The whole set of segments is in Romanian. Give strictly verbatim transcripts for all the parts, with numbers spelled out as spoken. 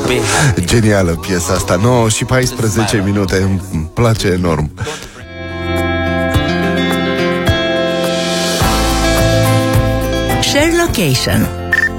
Genială piesa asta. nouă și paisprezece minute. Îmi place enorm. Share Location.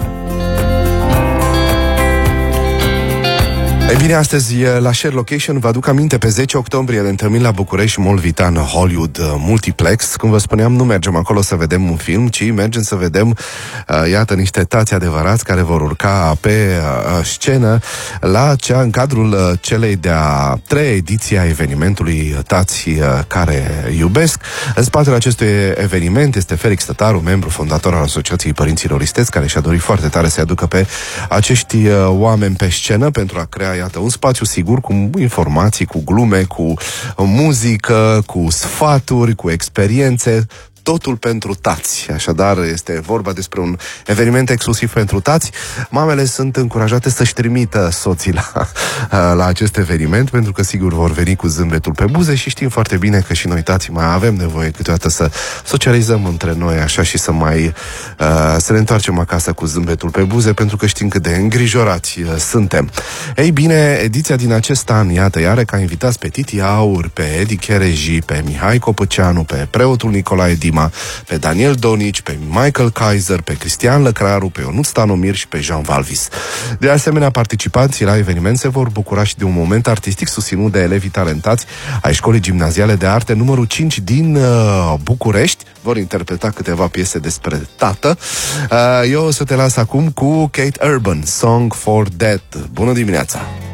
E bine, astăzi la Share Location vă aduc aminte, pe zece octombrie ne întâlnim la București, Mall Vitan Hollywood Multiplex. Cum vă spuneam, nu mergem acolo să vedem un film, ci mergem să vedem, uh, iată, niște tați adevărați care vor urca pe uh, scenă la cea, în cadrul uh, celei de-a treia ediție a evenimentului Tați uh, care iubesc. În spatele acestui eveniment este Felix Tătaru, membru fondator al Asociației Părinților Isteți, care și-a dorit foarte tare să-i aducă pe acești uh, oameni pe scenă pentru a crea, iată, un spațiu sigur, cu informații, cu glume, cu muzică, cu sfaturi, cu experiențe, totul pentru tați. Așadar, este vorba despre un eveniment exclusiv pentru tați. Mamele sunt încurajate să-și trimită soții la, la acest eveniment, pentru că sigur vor veni cu zâmbetul pe buze și știm foarte bine că și noi tații mai avem nevoie câteodată să socializăm între noi așa și să mai uh, să ne întoarcem acasă cu zâmbetul pe buze, pentru că știm cât de îngrijorați uh, suntem. Ei bine, ediția din acest an, iată, iară ca invitați pe Titi Aur, pe Edi Chereji, pe Mihai Copăceanu, pe preotul Nicolae Dima, pe Daniel Donici, pe Michael Kaiser, pe Cristian Lăcraru, pe Ionuț Stanomir și pe Jean Valvis. De asemenea, participanții la eveniment se vor bucura și de un moment artistic susținut de elevii talentați ai Școlii Gimnaziale de Arte numărul cinci din uh, București. Vor interpreta câteva piese despre tată. Uh, eu o să te las acum cu Kate Urban, Song for Death. Bună dimineața!